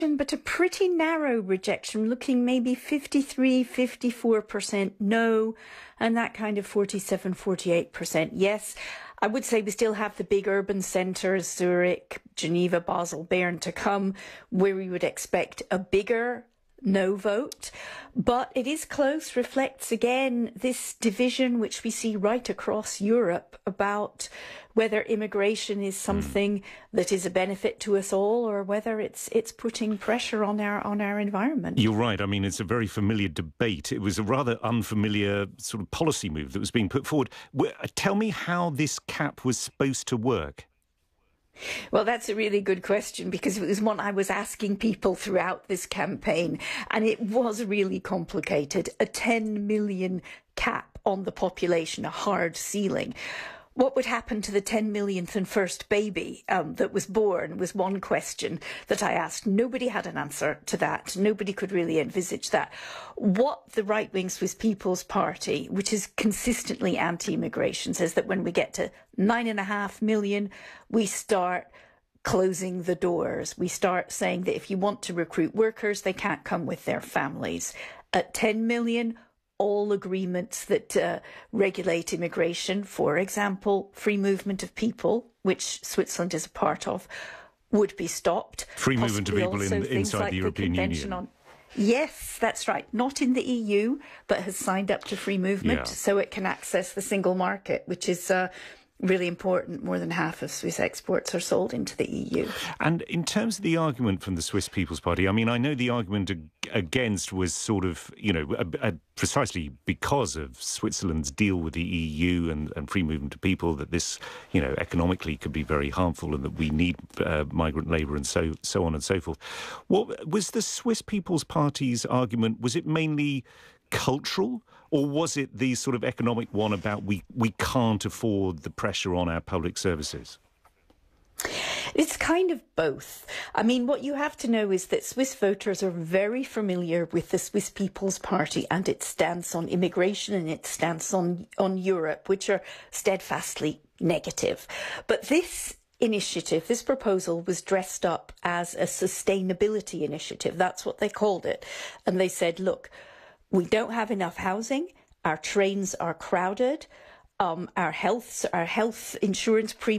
but a pretty narrow rejection, looking maybe 53, 54% no, and that kind of 47, 48% yes. I would say we still have the big urban centres, Zurich, Geneva, Basel, Bern to come, where we would expect a bigger no vote. But it is close, reflects again this division which we see right across Europe about whether immigration is something that is a benefit to us all or whether it's putting pressure on our environment. You're right. I mean, it's a very familiar debate. It was a rather unfamiliar sort of policy move that was being put forward. Tell me how this cap was supposed to work. Well, that's a really good question because it was one I was asking people throughout this campaign, and it was really complicated. A 10 million cap on the population, a hard ceiling. What would happen to the 10 millionth and first baby that was born was one question that I asked. Nobody had an answer to that. Nobody could really envisage that. What the right-wing Swiss People's Party, which is consistently anti-immigration, says that when we get to 9.5 million, we start closing the doors. We start saying that if you want to recruit workers, they can't come with their families. At 10 million, all agreements that regulate immigration, for example, free movement of people, which Switzerland is a part of, would be stopped. Free movement of people inside the European Union. Yes, that's right. Not in the EU, but has signed up to free movement, so it can access the single market, which is really important. More than half of Swiss exports are sold into the EU. And in terms of the argument from the Swiss People's Party, I mean, I know the argument against was sort of, precisely because of Switzerland's deal with the EU and free movement of people, that this, economically could be very harmful and that we need migrant labour and so on and so forth. What was the Swiss People's Party's argument? Was it mainly cultural, or was it the sort of economic one about we can't afford the pressure on our public services? It's kind of both. I mean, what you have to know is that Swiss voters are very familiar with the Swiss People's Party and its stance on immigration and its stance on Europe, which are steadfastly negative. But this initiative, this proposal, was dressed up as a sustainability initiative. That's what they called it. And they said, look, we don't have enough housing, our trains are crowded, our health insurance premiums